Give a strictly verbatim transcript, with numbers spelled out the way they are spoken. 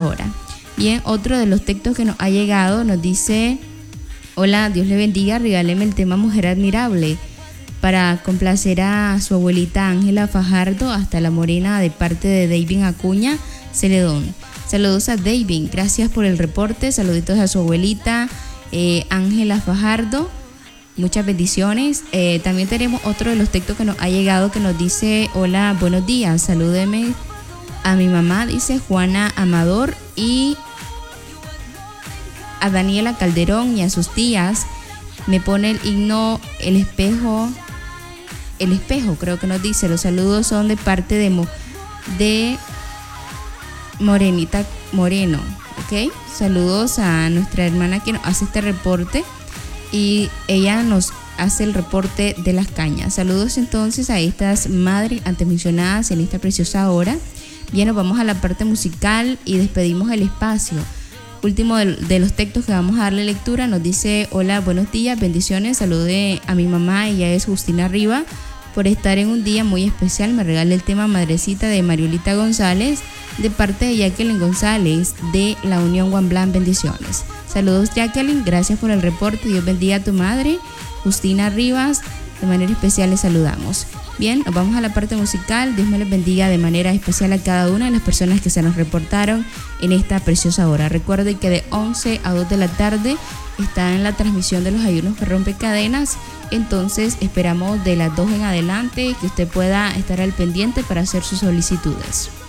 hora. Bien, otro de los textos que nos ha llegado nos dice: hola, Dios le bendiga, regáleme el tema Mujer Admirable para complacer a su abuelita Ángela Fajardo hasta La Morena, de parte de David Acuña Celedón. Saludos a David, gracias por el reporte, saluditos a su abuelita eh, Ángela Fajardo, muchas bendiciones. Eh, también tenemos otro de los textos que nos ha llegado que nos dice: hola, buenos días, salúdeme a mi mamá, dice Juana Amador, y a Daniela Calderón y a sus tías. Me pone el himno El Espejo, El Espejo creo que nos dice. Los saludos son de parte de, Mo, de Morenita Moreno, ¿ok? Saludos a nuestra hermana que nos hace este reporte y ella nos hace el reporte de las cañas. Saludos entonces a estas madres antes mencionadas en esta preciosa hora. Bien, nos vamos a la parte musical y despedimos el espacio. Último de, de los textos que vamos a darle lectura, nos dice: hola, buenos días, bendiciones, salude a mi mamá, ella es Justina Riva, por estar en un día muy especial, me regala el tema Madrecita de Mariolita González, de parte de Jacqueline González de la Unión Juan Blanc, bendiciones. Saludos Jacqueline, gracias por el reporte, Dios bendiga a tu madre, Justina Rivas, de manera especial les saludamos. Bien, nos vamos a la parte musical. Dios me les bendiga de manera especial a cada una de las personas que se nos reportaron en esta preciosa hora. Recuerden que de once a dos de la tarde está en la transmisión de los ayunos que rompen cadenas. Entonces esperamos de las dos en adelante que usted pueda estar al pendiente para hacer sus solicitudes.